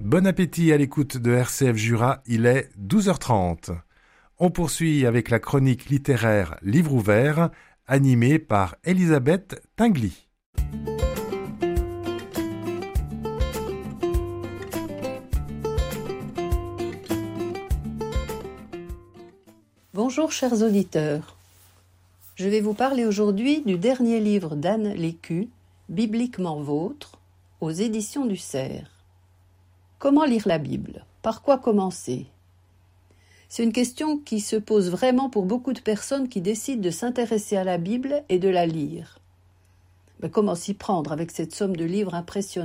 Bon appétit à l'écoute de RCF Jura, il est 12h30. On poursuit avec la chronique littéraire Livre ouvert, animée par Elisabeth Tinguely. Bonjour chers auditeurs. Je vais vous parler aujourd'hui du dernier livre d'Anne Lécu, Bibliquement vôtre, aux éditions du Cerf. Comment lire la Bible ? Par quoi commencer ? C'est une question qui se pose vraiment pour beaucoup de personnes qui décident de s'intéresser à la Bible et de la lire. Mais comment s'y prendre avec cette somme de livres impressionnante ?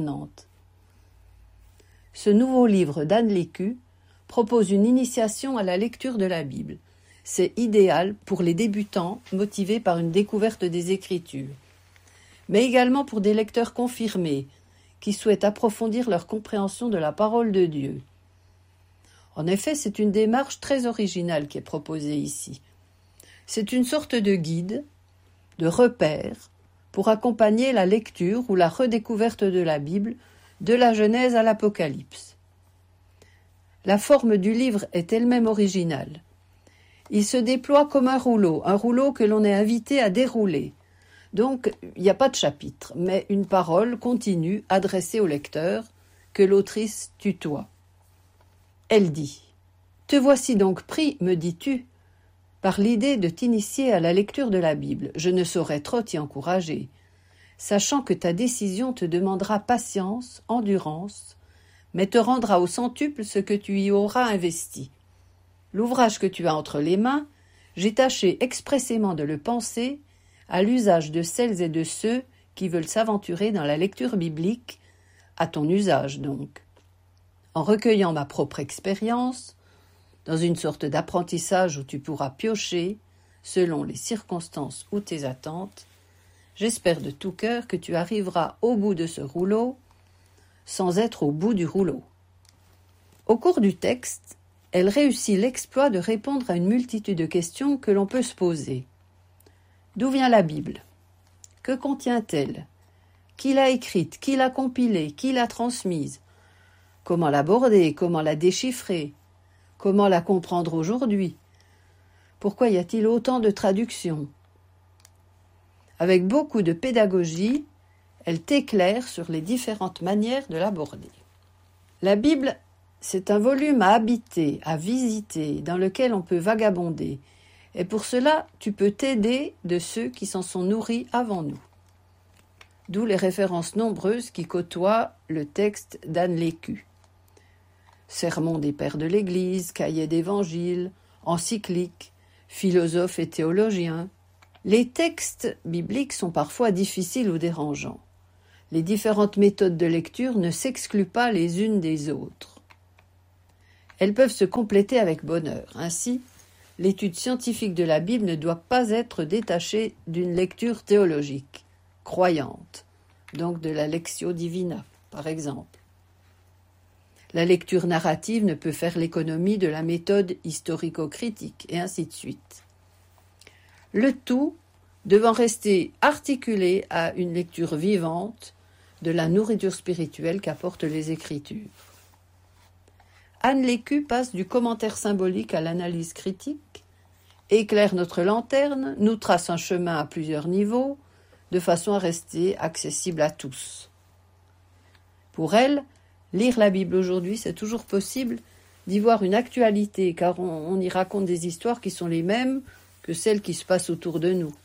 Ce nouveau livre d'Anne Lécu propose une initiation à la lecture de la Bible. C'est idéal pour les débutants motivés par une découverte des Écritures, mais également pour des lecteurs confirmés qui souhaitent approfondir leur compréhension de la parole de Dieu. En effet, c'est une démarche très originale qui est proposée ici. C'est une sorte de guide, de repère, pour accompagner la lecture ou la redécouverte de la Bible, de la Genèse à l'Apocalypse. La forme du livre est elle-même originale. Il se déploie comme un rouleau que l'on est invité à dérouler. Donc, il n'y a pas de chapitre, mais une parole continue adressée au lecteur que l'autrice tutoie. Elle dit « Te voici donc pris, me dis-tu, par l'idée de t'initier à la lecture de la Bible. Je ne saurais trop t'y encourager, sachant que ta décision te demandera patience, endurance, mais te rendra au centuple ce que tu y auras investi. L'ouvrage que tu as entre les mains, j'ai tâché expressément de le penser à l'usage de celles et de ceux qui veulent s'aventurer dans la lecture biblique, à ton usage donc. En recueillant ma propre expérience, dans une sorte d'apprentissage où tu pourras piocher, selon les circonstances ou tes attentes, j'espère de tout cœur que tu arriveras au bout de ce rouleau, sans être au bout du rouleau. Au cours du texte, elle réussit l'exploit de répondre à une multitude de questions que l'on peut se poser. D'où vient la Bible ? Que contient-elle ? Qui l'a écrite ? Qui l'a compilée ? Qui l'a transmise ? Comment l'aborder ? Comment la déchiffrer ? Comment la comprendre aujourd'hui ? Pourquoi y a-t-il autant de traductions ? Avec beaucoup de pédagogie, elle t'éclaire sur les différentes manières de l'aborder. La Bible, c'est un volume à habiter, à visiter, dans lequel on peut vagabonder. Et pour cela, tu peux t'aider de ceux qui s'en sont nourris avant nous. D'où les références nombreuses qui côtoient le texte d'Anne Lécu. Sermons des pères de l'Église, cahiers d'évangile, encycliques, philosophes et théologiens. Les textes bibliques sont parfois difficiles ou dérangeants. Les différentes méthodes de lecture ne s'excluent pas les unes des autres. Elles peuvent se compléter avec bonheur. Ainsi, l'étude scientifique de la Bible ne doit pas être détachée d'une lecture théologique, croyante, donc de la Lectio Divina, par exemple. La lecture narrative ne peut faire l'économie de la méthode historico-critique, et ainsi de suite. Le tout devant rester articulé à une lecture vivante de la nourriture spirituelle qu'apportent les Écritures. Anne Lécu passe du commentaire symbolique à l'analyse critique, éclaire notre lanterne, nous trace un chemin à plusieurs niveaux, de façon à rester accessible à tous. Pour elle, lire la Bible aujourd'hui, c'est toujours possible d'y voir une actualité, car on y raconte des histoires qui sont les mêmes que celles qui se passent autour de nous.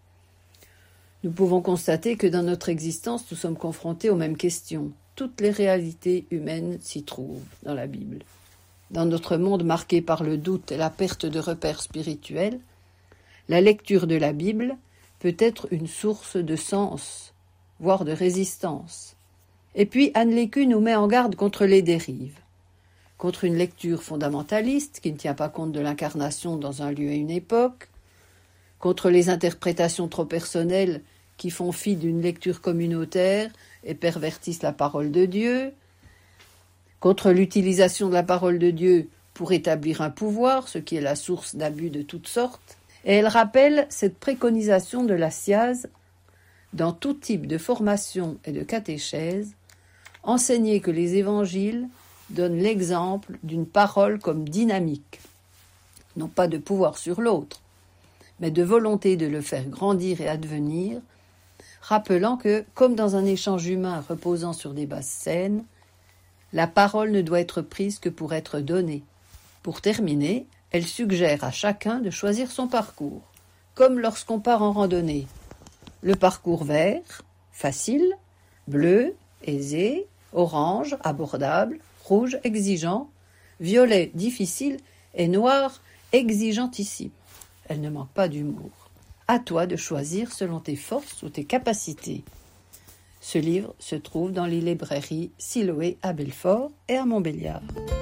Nous pouvons constater que dans notre existence, nous sommes confrontés aux mêmes questions. Toutes les réalités humaines s'y trouvent dans la Bible. Dans notre monde marqué par le doute et la perte de repères spirituels, la lecture de la Bible peut être une source de sens, voire de résistance. Et puis Anne Lécu nous met en garde contre les dérives, contre une lecture fondamentaliste qui ne tient pas compte de l'incarnation dans un lieu et une époque, contre les interprétations trop personnelles qui font fi d'une lecture communautaire et pervertissent la parole de Dieu, contre l'utilisation de la parole de Dieu pour établir un pouvoir, ce qui est la source d'abus de toutes sortes, et elle rappelle cette préconisation de la SIAZ dans tout type de formation et de catéchèse, enseigner que les évangiles donne l'exemple d'une parole comme dynamique, non pas de pouvoir sur l'autre, mais de volonté de le faire grandir et advenir, rappelant que, comme dans un échange humain reposant sur des bases saines, la parole ne doit être prise que pour être donnée. Pour terminer, elle suggère à chacun de choisir son parcours, comme lorsqu'on part en randonnée. Le parcours vert, facile, bleu, aisé, orange, abordable, rouge, exigeant, violet, difficile et noir, exigeantissime. Elle ne manque pas d'humour. À toi de choisir selon tes forces ou tes capacités. Ce livre se trouve dans les librairies Siloé à Belfort et à Montbéliard.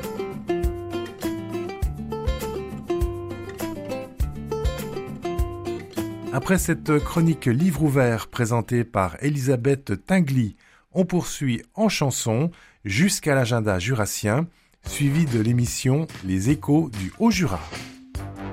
Après cette chronique livre ouvert présentée par Elisabeth Tinguely, on poursuit en chanson jusqu'à l'agenda jurassien, suivi de l'émission Les Échos du Haut-Jura.